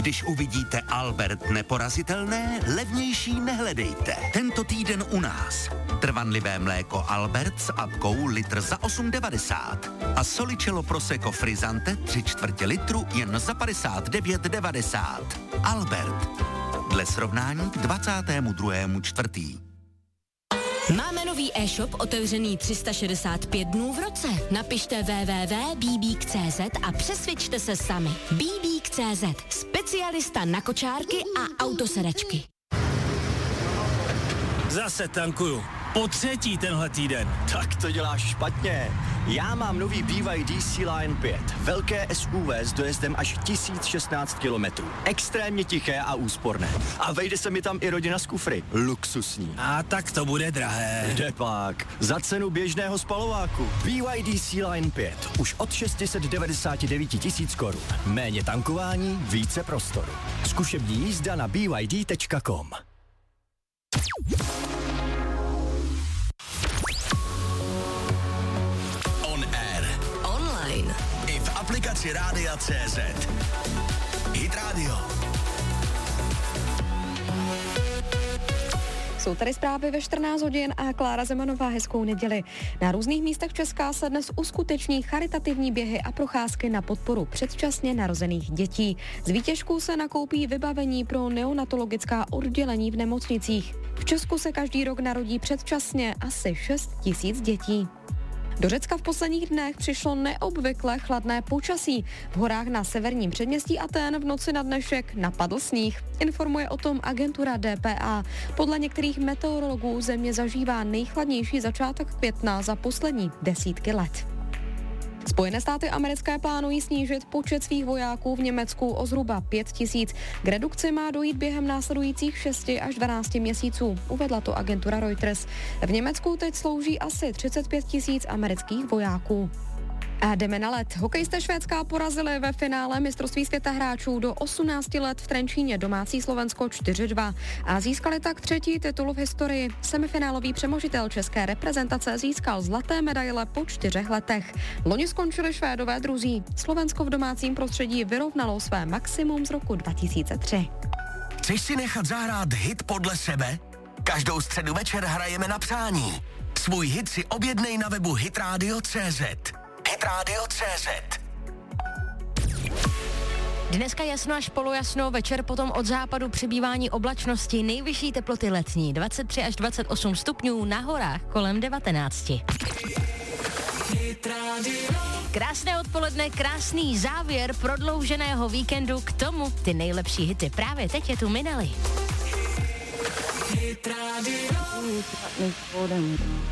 Když uvidíte Albert neporazitelné, levnější nehledejte. Tento týden u nás. Trvanlivé mléko Albert s apkou litr za 8,90 a Solicello Prosecco Frizzante 3/4 litru jen za 59,90. Albert. Dle srovnání k 22.4. Máme nový e-shop otevřený 365 dnů v roce. Napište www.bbk.cz a přesvědčte se sami. bbk.cz. Specialista na kočárky a autosedačky. Zase tankuju. Po třetí tenhle týden. Tak to děláš špatně. Já mám nový BYD Sea-Line 5. Velké SUV s dojezdem až 1016 kilometrů. Extrémně tiché a úsporné. A vejde se mi tam i rodina z kufry. Luxusní. A tak to bude drahé. Kde pak? Za cenu běžného spalováku. BYD Sea-Line 5. Už od 699 000 korun. Méně tankování, více prostoru. Zkušební jízda na byd.com. I v aplikaci Rádia CZ. Hit Radio. Jsou tady zprávy ve 14 hodin a Klára Zemanová, hezkou neděli. Na různých místech Česka se dnes uskuteční charitativní běhy a procházky na podporu předčasně narozených dětí. Z výtěžků se nakoupí vybavení pro neonatologická oddělení v nemocnicích. V Česku se každý rok narodí předčasně asi 6 000 dětí. Do Řecka v posledních dnech přišlo neobvykle chladné počasí. V horách na severním předměstí Athén v noci na dnešek napadl sníh. Informuje o tom agentura DPA. Podle některých meteorologů země zažívá nejchladnější začátek května za poslední desítky let. Spojené státy americké plánují snížit počet svých vojáků v Německu o zhruba 5 000. K redukci má dojít během následujících 6 až 12 měsíců, uvedla to agentura Reuters. V Německu teď slouží asi 35 000 amerických vojáků. A jdeme na led. Hokejisté Švédska porazili ve finále mistrovství světa hráčů do 18 let v Trenčíně domácí Slovensko 4-2 a získali tak 3. titul v historii. Semifinálový přemožitel české reprezentace získal zlaté medaile po 4 letech. Loni skončili Švédové druzí. Slovensko v domácím prostředí vyrovnalo své maximum z roku 2003. Chceš si nechat zahrát hit podle sebe? Každou středu večer hrajeme na přání. Svůj hit si objednej na webu hitradio.cz. hitradio.cz. Dneska jasno až polojasno, večer potom od západu přibývání oblačnosti, nejvyšší teploty letní 23 až 28 stupňů, na horách kolem 19. Krásné odpoledne, krásný závěr prodlouženého víkendu, k tomu ty nejlepší hity. Právě teď je tu Minelli.